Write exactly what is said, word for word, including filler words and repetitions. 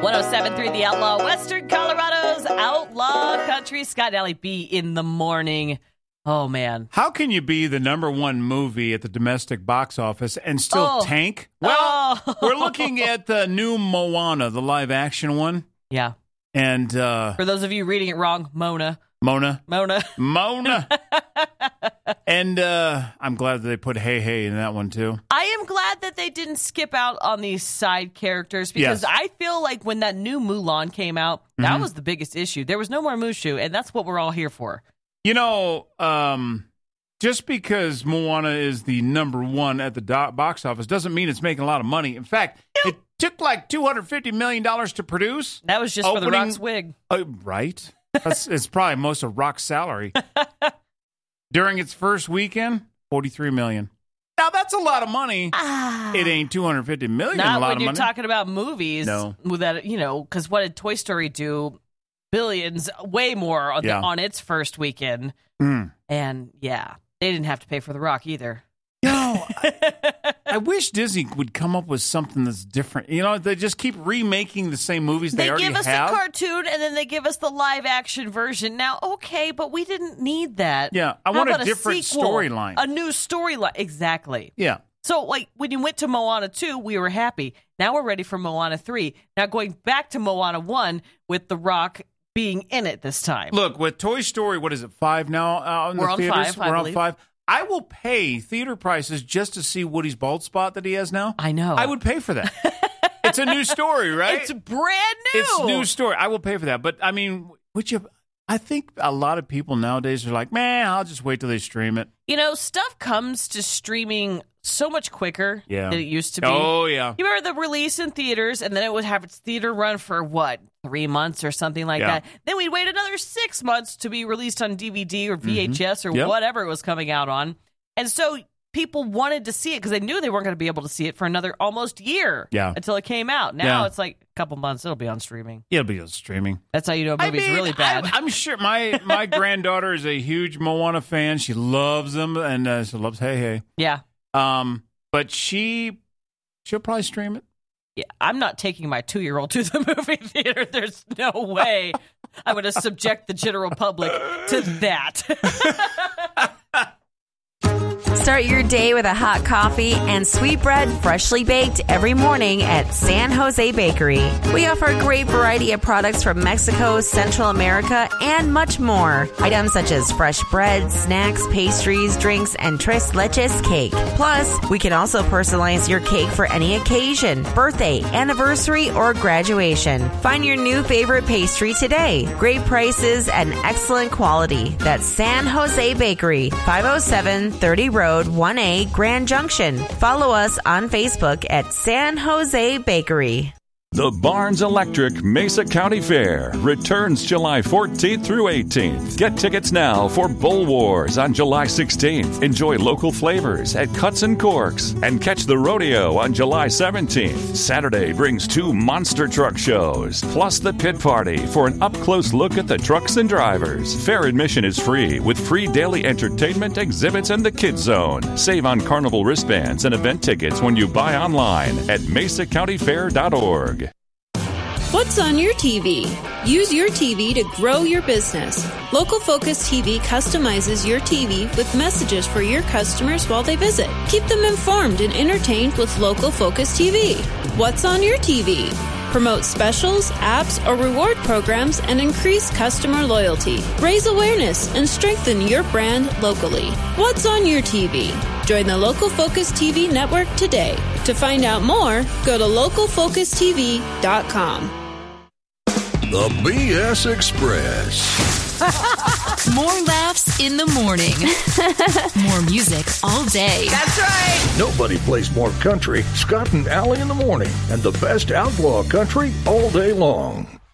one oh seven point three The Outlaw, Western Colorado's Outlaw Country. Scott and Allie B in the morning. Oh, man. How can you be the number one movie at the domestic box office and still Oh. tank? Well, Oh. we're looking at the new Moana, the live action one. Yeah. And uh, For those of you reading it wrong, Mona. Mona. Mona. Mona. And uh, I'm glad that they put Hey Hey in that one, too. I am glad that they didn't skip out on these side characters because Yes. I feel like when that new Mulan came out, that Mm-hmm. was the biggest issue. There was no more Mushu, and that's what we're all here for. You know, um, just because Moana is the number one at the do- box office doesn't mean it's making a lot of money. In fact, it took like two hundred fifty million dollars to produce. That was just for the Opening- Rock's wig. Uh, right? That's, it's probably most of Rock's salary. During its first weekend, forty-three million dollars. Now, that's a lot of money. Ah. It ain't two hundred fifty million dollars Not a lot when of you're money. talking about movies. No. With that, you know, because what did Toy Story do? Billions, way more on, Yeah. the, on its first weekend. Mm. And yeah, they didn't have to pay for The Rock either. You know, I, I wish Disney would come up with something that's different. You know, they just keep remaking the same movies they, They already give us have. the cartoon and then they give us the live action version. Now, okay, but we didn't need that. Yeah, I How want a about different sequel? storyline. A new storyline. Exactly. Yeah. So, like, when you went to Moana two, we were happy. Now we're ready for Moana three. Now going back to Moana one with The Rock being in it this time. Look, with Toy Story, what is it, five now out in We're the on theaters? five, I We're on believe. five. I will pay theater prices just to see Woody's bald spot that he has now. I know. I would pay for that. It's a new story, right? It's brand new. It's a new story. I will pay for that. But, I mean, would you... I think a lot of people nowadays are like, man, I'll just wait till they stream it. You know, stuff comes to streaming so much quicker Yeah. than it used to be. Oh, yeah. You remember the release in theaters, and then it would have its theater run for, what, three months or something like Yeah. that. Then we'd wait another six months to be released on D V D or V H S or Yep. whatever it was coming out on. And so people wanted to see it because they knew they weren't going to be able to see it for another almost year Yeah. until it came out. Now Yeah. it's like a couple months, it'll be on streaming. It'll be on streaming. That's how you know a movie's I mean, really bad. I'm, I'm sure my, my granddaughter is a huge Moana fan. She loves them, and uh, she loves Hey Hey. yeah. Um, but she, she'll probably stream it. Yeah, I'm not taking my two-year-old to the movie theater. There's no way I'm going to subject the general public to that. Start your day with a hot coffee and sweet bread freshly baked every morning at San Jose Bakery. We offer a great variety of products from Mexico, Central America, and much more. Items such as fresh bread, snacks, pastries, drinks, and tres leches cake. Plus, we can also personalize your cake for any occasion, birthday, anniversary, or graduation. Find your new favorite pastry today. Great prices and excellent quality. That's San Jose Bakery, five oh seven thirty Road, one A, Grand Junction. Follow us on Facebook at San Jose Bakery. The Barnes Electric Mesa County Fair returns July fourteenth through eighteenth. Get tickets now for Bull Wars on July sixteenth. Enjoy local flavors at Cuts and Corks and catch the rodeo on July seventeenth. Saturday brings two monster truck shows, plus the pit party for an up-close look at the trucks and drivers. Fair admission is free with free daily entertainment, exhibits, and the Kids Zone. Save on carnival wristbands and event tickets when you buy online at mesa county fair dot org. What's on your T V? Use your T V to grow your business. Local Focus T V customizes your T V with messages for your customers while they visit. Keep them informed and entertained with Local Focus T V. What's on your T V? Promote specials, apps, or reward programs and increase customer loyalty. Raise awareness and strengthen your brand locally. What's on your T V? Join the Local Focus T V network today. To find out more, go to local focus t v dot com. The B S Express. More laughs in the morning. More music all day. That's right. Nobody plays more country. Scott and Allie in the morning, and the best outlaw country all day long.